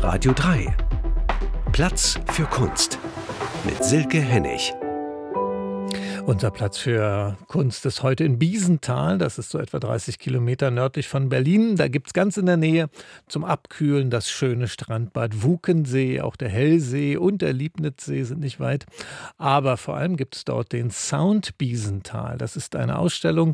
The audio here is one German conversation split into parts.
Radio 3. Platz für Kunst mit Silke Hennig. Unser Platz für Kunst ist heute in Biesenthal. Das ist so etwa 30 Kilometer nördlich von Berlin. Da gibt es ganz in der Nähe zum Abkühlen das schöne Strandbad Wuckensee. Auch der Hellsee und der Liebnitzsee sind nicht weit. Aber vor allem gibt es dort den Sound Biesenthal. Das ist eine Ausstellung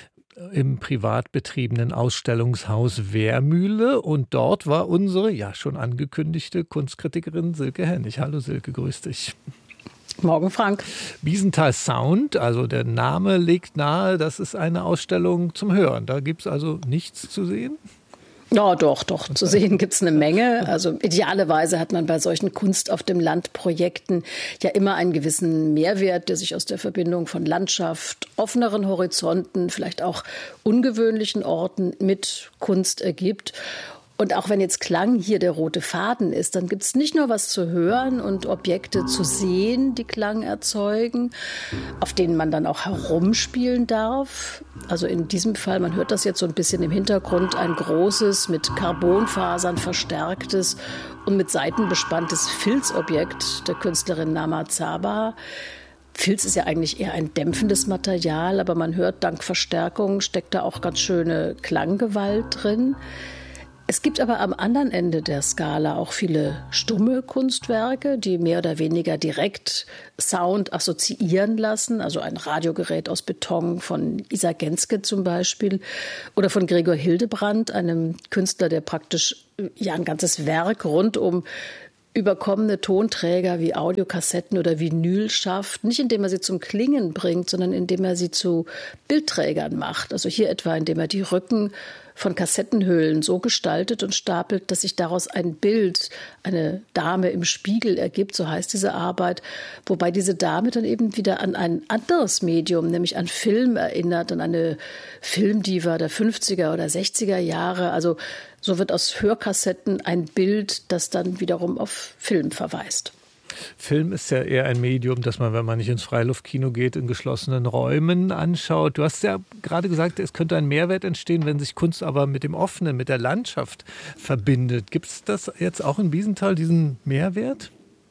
im privat betriebenen Ausstellungshaus Wehrmühle. Und dort war unsere, ja schon angekündigte Kunstkritikerin Silke Hennig. Hallo Silke, grüß dich. Morgen, Frank. Biesenthal Sound, also der Name legt nahe, das ist eine Ausstellung zum Hören. Da gibt es also nichts zu sehen? Ja, doch. Zu sehen gibt es eine Menge. Also idealerweise hat man bei solchen Kunst auf dem Land Projekten ja immer einen gewissen Mehrwert, der sich aus der Verbindung von Landschaft, offeneren Horizonten, vielleicht auch ungewöhnlichen Orten mit Kunst ergibt. Und auch wenn jetzt Klang hier der rote Faden ist, dann gibt es nicht nur was zu hören und Objekte zu sehen, die Klang erzeugen, auf denen man dann auch herumspielen darf. Also in diesem Fall, man hört das jetzt so ein bisschen im Hintergrund, ein großes, mit Carbonfasern verstärktes und mit Saiten bespanntes Filzobjekt der Künstlerin Nama Zaba. Filz ist ja eigentlich eher ein dämpfendes Material, aber man hört, dank Verstärkung steckt da auch ganz schöne Klanggewalt drin. Es gibt aber am anderen Ende der Skala auch viele stumme Kunstwerke, die mehr oder weniger direkt Sound assoziieren lassen. Also ein Radiogerät aus Beton von Isa Genske zum Beispiel oder von Gregor Hildebrandt, einem Künstler, der praktisch ja ein ganzes Werk rund um überkommene Tonträger wie Audiokassetten oder Vinyl schafft, nicht indem er sie zum Klingen bringt, sondern indem er sie zu Bildträgern macht. Also hier etwa, indem er die Rücken von Kassettenhüllen so gestaltet und stapelt, dass sich daraus ein Bild, eine Dame im Spiegel ergibt, so heißt diese Arbeit, wobei diese Dame dann eben wieder an ein anderes Medium, nämlich an Film erinnert, an eine Filmdiva der 50er oder 60er Jahre. Also so wird aus Hörkassetten ein Bild, das dann wiederum auf Film verweist. Film ist ja eher ein Medium, das man, wenn man nicht ins Freiluftkino geht, in geschlossenen Räumen anschaut. Du hast ja gerade gesagt, es könnte ein Mehrwert entstehen, wenn sich Kunst aber mit dem Offenen, mit der Landschaft verbindet. Gibt es das jetzt auch in Biesenthal, diesen Mehrwert?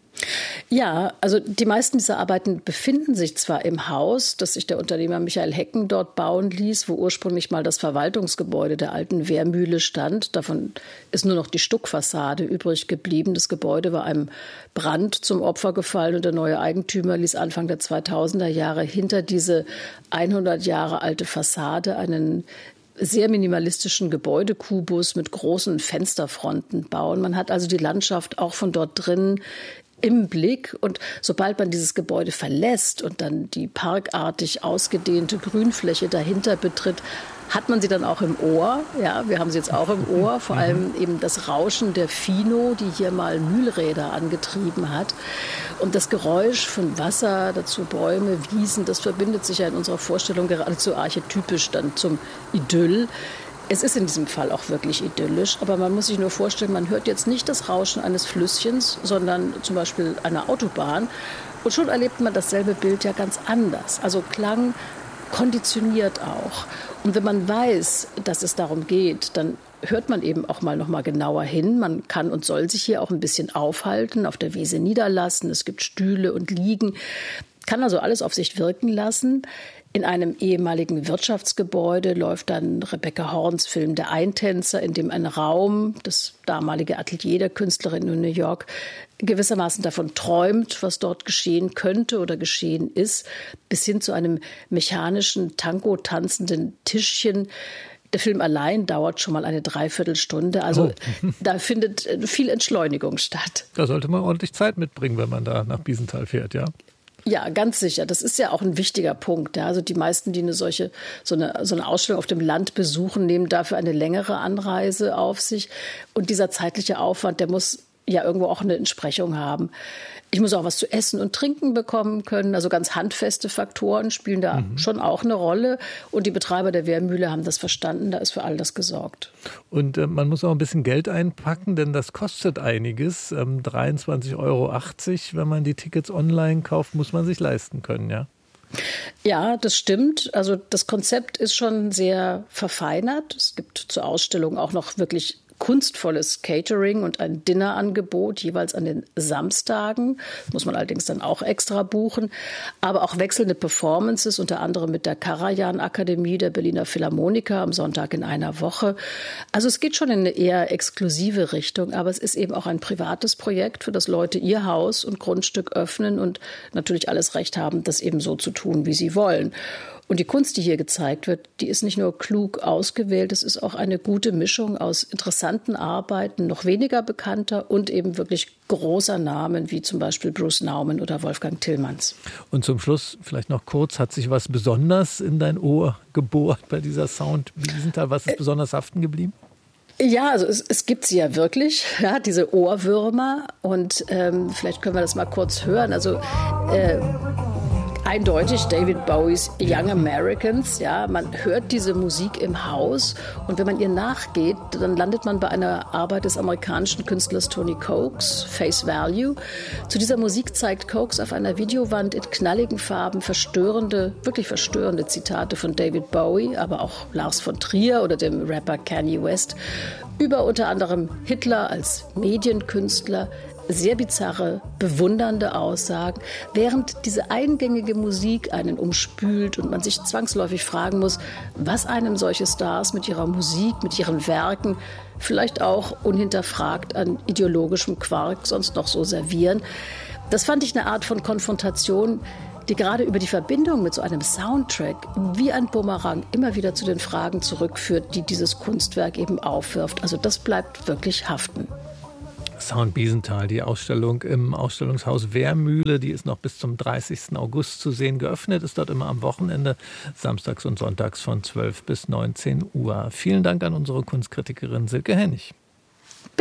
Ja, also die meisten dieser Arbeiten befinden sich zwar im Haus, das sich der Unternehmer Michael Hecken dort bauen ließ, wo ursprünglich mal das Verwaltungsgebäude der alten Wehrmühle stand. Davon ist nur noch die Stuckfassade übrig geblieben. Das Gebäude war einem Brand zum Opfer gefallen und der neue Eigentümer ließ Anfang der 2000er Jahre hinter diese 100 Jahre alte Fassade einen sehr minimalistischen Gebäudekubus mit großen Fensterfronten bauen. Man hat also die Landschaft auch von dort drin im Blick, und sobald man dieses Gebäude verlässt und dann die parkartig ausgedehnte Grünfläche dahinter betritt, hat man sie dann auch im Ohr. Ja, wir haben sie jetzt auch im Ohr, vor allem eben das Rauschen der Fino, die hier mal Mühlräder angetrieben hat. Und das Geräusch von Wasser, dazu Bäume, Wiesen, das verbindet sich ja in unserer Vorstellung geradezu archetypisch dann zum Idyll. Es ist in diesem Fall auch wirklich idyllisch, aber man muss sich nur vorstellen, man hört jetzt nicht das Rauschen eines Flüsschens, sondern zum Beispiel einer Autobahn. Und schon erlebt man dasselbe Bild ja ganz anders. Also Klang konditioniert auch. Und wenn man weiß, dass es darum geht, dann hört man eben auch mal noch mal genauer hin. Man kann und soll sich hier auch ein bisschen aufhalten, auf der Wiese niederlassen. Es gibt Stühle und Liegen. Kann also alles auf sich wirken lassen. In einem ehemaligen Wirtschaftsgebäude läuft dann Rebecca Horns Film Der Eintänzer, in dem ein Raum, das damalige Atelier der Künstlerin in New York, gewissermaßen davon träumt, was dort geschehen könnte oder geschehen ist, bis hin zu einem mechanischen, Tango-tanzenden Tischchen. Der Film allein dauert schon mal eine Dreiviertelstunde. Also da findet viel Entschleunigung statt. Da sollte man ordentlich Zeit mitbringen, wenn man da nach Biesenthal fährt, ja? Ja, ganz sicher. Das ist ja auch ein wichtiger Punkt. Ja. Also die meisten, die so eine Ausstellung auf dem Land besuchen, nehmen dafür eine längere Anreise auf sich. Und dieser zeitliche Aufwand, der muss ja irgendwo auch eine Entsprechung haben. Ich muss auch was zu essen und trinken bekommen können. Also ganz handfeste Faktoren spielen da schon auch eine Rolle. Und die Betreiber der Wehrmühle haben das verstanden. Da ist für all das gesorgt. Und man muss auch ein bisschen Geld einpacken, denn das kostet einiges. 23,80 €, wenn man die Tickets online kauft, muss man sich leisten können, ja? Ja, das stimmt. Also das Konzept ist schon sehr verfeinert. Es gibt zur Ausstellung auch noch wirklich kunstvolles Catering und ein Dinnerangebot, jeweils an den Samstagen. Das muss man allerdings dann auch extra buchen. Aber auch wechselnde Performances, unter anderem mit der Karajan-Akademie der Berliner Philharmoniker am Sonntag in einer Woche. Also es geht schon in eine eher exklusive Richtung, aber es ist eben auch ein privates Projekt, für das Leute ihr Haus und Grundstück öffnen und natürlich alles Recht haben, das eben so zu tun, wie sie wollen. Und die Kunst, die hier gezeigt wird, die ist nicht nur klug ausgewählt, es ist auch eine gute Mischung aus interessanten Arbeiten, noch weniger bekannter und eben wirklich großer Namen, wie zum Beispiel Bruce Nauman oder Wolfgang Tillmans. Und zum Schluss vielleicht noch kurz, hat sich was besonders in dein Ohr gebohrt bei dieser Sound Wiesenthal? Was ist besonders haften geblieben? Ja, also es gibt sie ja wirklich, ja, diese Ohrwürmer. Und vielleicht können wir das mal kurz hören. Also eindeutig David Bowies Young Americans. Ja, man hört diese Musik im Haus und wenn man ihr nachgeht, dann landet man bei einer Arbeit des amerikanischen Künstlers Tony Coates, Face Value. Zu dieser Musik zeigt Coates auf einer Videowand in knalligen Farben wirklich verstörende Zitate von David Bowie, aber auch Lars von Trier oder dem Rapper Kanye West, über unter anderem Hitler als Medienkünstler, sehr bizarre, bewundernde Aussagen, während diese eingängige Musik einen umspült und man sich zwangsläufig fragen muss, was einem solche Stars mit ihrer Musik, mit ihren Werken, vielleicht auch unhinterfragt an ideologischem Quark sonst noch so servieren. Das fand ich eine Art von Konfrontation, die gerade über die Verbindung mit so einem Soundtrack wie ein Bumerang immer wieder zu den Fragen zurückführt, die dieses Kunstwerk eben aufwirft. Also das bleibt wirklich haften. Sound Wiesenthal, die Ausstellung im Ausstellungshaus Wehrmühle, die ist noch bis zum 30. August zu sehen. Geöffnet ist dort immer am Wochenende, samstags und sonntags von 12 bis 19 Uhr. Vielen Dank an unsere Kunstkritikerin Silke Hennig.